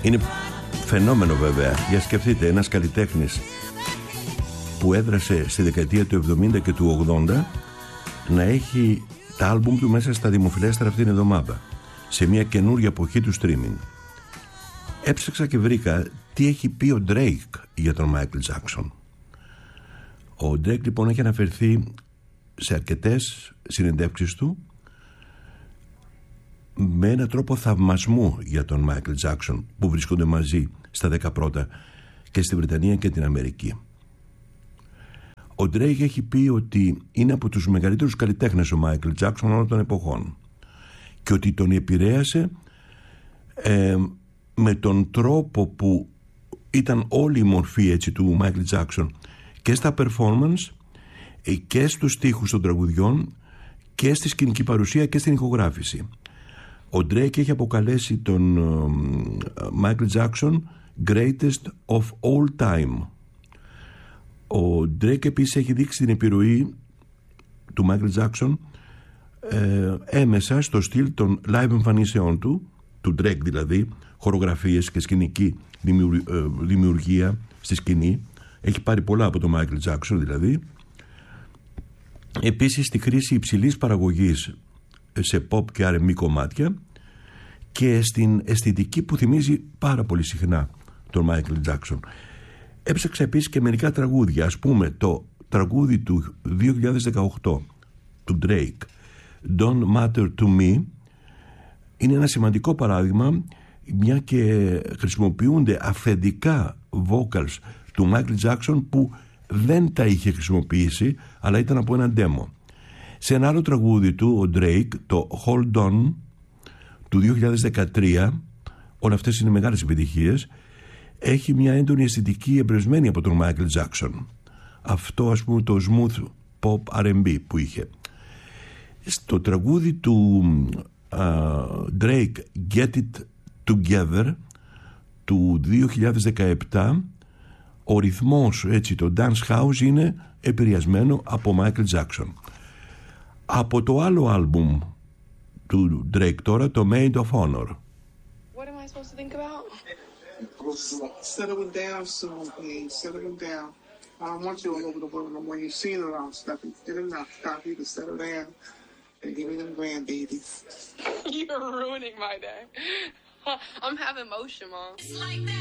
Είναι φαινόμενο βέβαια. Για σκεφτείτε, ένας καλλιτέχνης που έδρασε στη δεκαετία του 70 και του 80 να έχει τα άλμπουμ του μέσα στα δημοφιλέστερα αυτήν την εβδομάδα, σε μια καινούργια εποχή του streaming. Έψαξα και βρήκα τι έχει πει ο Drake για τον Michael Jackson. Ο Drake λοιπόν έχει αναφερθεί σε αρκετές συνεντεύξεις του με έναν τρόπο θαυμασμού για τον Michael Jackson, που βρίσκονται μαζί στα 10 πρώτα και στη Βρετανία και την Αμερική. Ο Drake έχει πει ότι είναι από τους μεγαλύτερους καλλιτέχνες ο Michael Jackson όλων των εποχών και ότι τον επηρέασε με τον τρόπο που ήταν όλη η μορφή έτσι του Michael Jackson, και στα performance και στους στίχους των τραγουδιών και στη σκηνική παρουσία και στην ηχογράφηση. Ο Drake έχει αποκαλέσει τον Michael Jackson greatest of all time. Ο Drake επίσης έχει δείξει την επιρροή του Michael Jackson έμεσα στο στυλ των live εμφανίσεών του Drake δηλαδή, χορογραφίες και σκηνική δημιουργία στη σκηνή. Έχει πάρει πολλά από τον Michael Jackson δηλαδή. Επίσης στη χρήση υψηλής παραγωγής σε pop και R&B κομμάτια και στην αισθητική που θυμίζει πάρα πολύ συχνά τον Michael Jackson. Έψαξα επίσης και μερικά τραγούδια. Ας πούμε το τραγούδι του 2018 του Drake, Don't Matter To Me, είναι ένα σημαντικό παράδειγμα, μια και χρησιμοποιούνται αυθεντικά vocals του Michael Jackson που δεν τα είχε χρησιμοποιήσει, αλλά ήταν από ένα demo. Σε ένα άλλο τραγούδι του, ο Drake, το Hold On του 2013, όλα αυτές είναι μεγάλες επιτυχίες, έχει μια έντονη αισθητική εμπνευσμένη από τον Michael Jackson. Αυτό ας πούμε το smooth pop R&B που είχε. Στο τραγούδι του Drake, Get It Together του 2017, ο ρυθμός, έτσι, το dance house είναι επηρεασμένο από Michael Jackson. Από το άλλο άλμπουμ του Drake τώρα, το Made of Honor. What am I supposed to think about? Settle down soon, please. Settle down. I don't want you all over the world no more. You've seen around stuff. It's good enough. Stop you to settle down and give me them grandbabies. You're ruining my day. I'm having motion, Mom.